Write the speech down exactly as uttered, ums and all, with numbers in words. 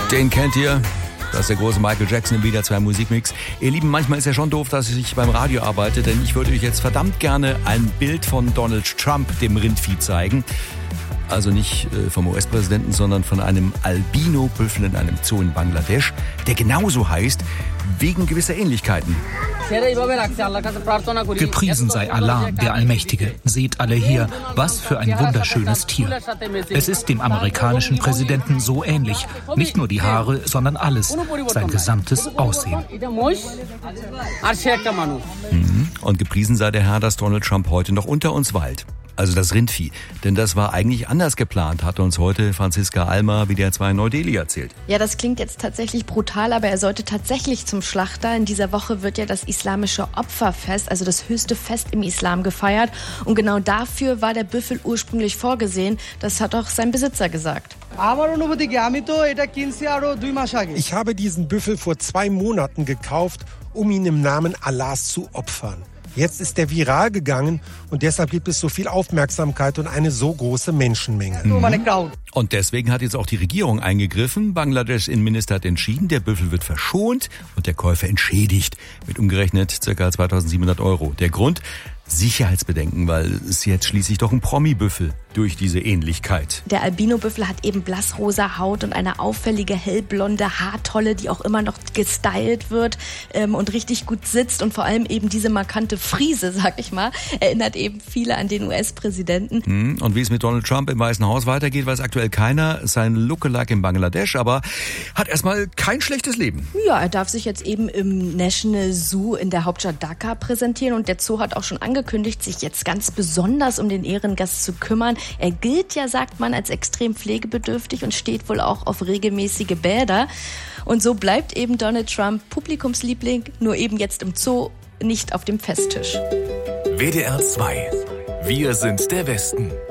Den kennt ihr. Das ist der große Michael Jackson im W D R zwei Musikmix. Ihr Lieben, manchmal ist ja schon doof, dass ich beim Radio arbeite, denn ich würde euch jetzt verdammt gerne ein Bild von Donald Trump, dem Rindvieh, zeigen. Also nicht vom U S-Präsidenten, sondern von einem Albino-Büffel in einem Zoo in Bangladesch, der genauso heißt, wegen gewisser Ähnlichkeiten. Gepriesen sei Allah, der Allmächtige. Seht alle hier, was für ein wunderschönes Tier. Es ist dem amerikanischen Präsidenten so ähnlich. Nicht nur die Haare, sondern alles. Sein gesamtes Aussehen. Mhm. Und gepriesen sei der Herr, dass Donald Trump heute noch unter uns weilt. Also das Rindvieh. Denn das war eigentlich anders geplant, hat uns heute Franziska Almer, W D R zwei Neu-Delhi, erzählt. Ja, das klingt jetzt tatsächlich brutal, aber er sollte tatsächlich zum Schlachter. In dieser Woche wird ja das islamische Opferfest, also das höchste Fest im Islam, gefeiert. Und genau dafür war der Büffel ursprünglich vorgesehen. Das hat auch sein Besitzer gesagt. Ich habe diesen Büffel vor zwei Monaten gekauft, um ihn im Namen Allahs zu opfern. Jetzt ist er viral gegangen und deshalb gibt es so viel Aufmerksamkeit und eine so große Menschenmenge. Mhm. Und deswegen hat jetzt auch die Regierung eingegriffen. Bangladeschs Innenminister hat entschieden, der Büffel wird verschont und der Käufer entschädigt mit umgerechnet ca. zweitausendsiebenhundert Euro. Der Grund? Sicherheitsbedenken, weil es jetzt schließlich doch ein Promi-Büffel durch diese Ähnlichkeit. Der Albino-Büffel hat eben blassrosa Haut und eine auffällige hellblonde Haartolle, die auch immer noch gestylt wird ähm, und richtig gut sitzt. Und vor allem eben diese markante Frise, sag ich mal, erinnert eben viele an den U S-Präsidenten. Hm, und wie es mit Donald Trump im Weißen Haus weitergeht, weiß aktuell keiner. Sein Lookalike in Bangladesch, aber hat erstmal kein schlechtes Leben. Ja, er darf sich jetzt eben im National Zoo in der Hauptstadt Dhaka präsentieren und der Zoo hat auch schon angekündigt, angekündigt, sich jetzt ganz besonders um den Ehrengast zu kümmern. Er gilt ja, sagt man, als extrem pflegebedürftig und steht wohl auch auf regelmäßige Bäder. Und so bleibt eben Donald Trump Publikumsliebling, nur eben jetzt im Zoo, nicht auf dem Fesstisch. W D R zwei. Wir sind der Westen.